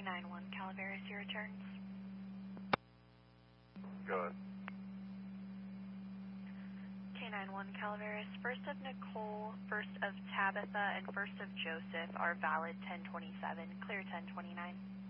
K91 Calaveras, your returns. Go ahead. K91 Calaveras, first of Nicole, first of Tabitha, and first of Joseph are valid 1027, clear 1029.